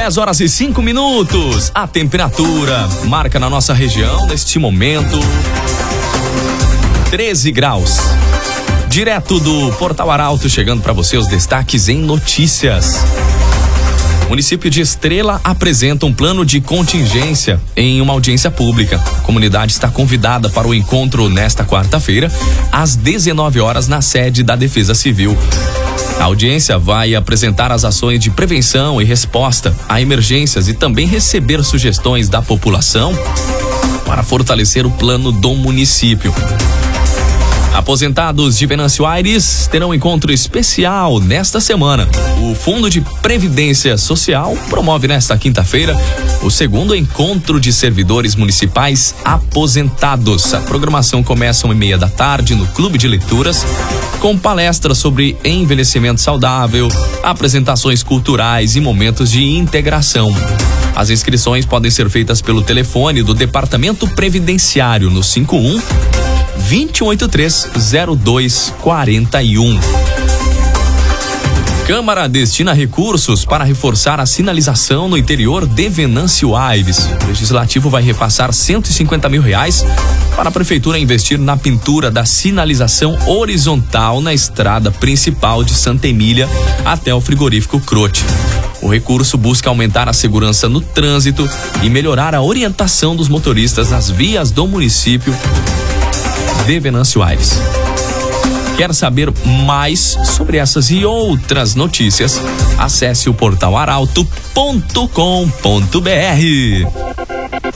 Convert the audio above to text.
10h05. A temperatura marca na nossa região, neste momento, 13 graus. Direto do Portal Arauto, chegando para você os destaques em notícias. O município de Estrela apresenta um plano de contingência em uma audiência pública. A comunidade está convidada para o encontro nesta quarta-feira, às 19 horas, na sede da Defesa Civil. A audiência vai apresentar as ações de prevenção e resposta a emergências e também receber sugestões da população para fortalecer o plano do município. Aposentados de Venâncio Aires terão um encontro especial nesta semana. O Fundo de Previdência Social promove nesta quinta-feira o segundo encontro de servidores municipais aposentados. A programação começa às 1h30 da tarde no Clube de Leituras, com palestras sobre envelhecimento saudável, apresentações culturais e momentos de integração. As inscrições podem ser feitas pelo telefone do Departamento Previdenciário no 51-2083-0241. Câmara destina recursos para reforçar a sinalização no interior de Venâncio Aires. O Legislativo vai repassar R$150 mil para a Prefeitura investir na pintura da sinalização horizontal na estrada principal de Santa Emília até o frigorífico Crote. O recurso busca aumentar a segurança no trânsito e melhorar a orientação dos motoristas nas vias do município de Venâncio Aires. Quer saber mais sobre essas e outras notícias? Acesse o portal arauto.com.br.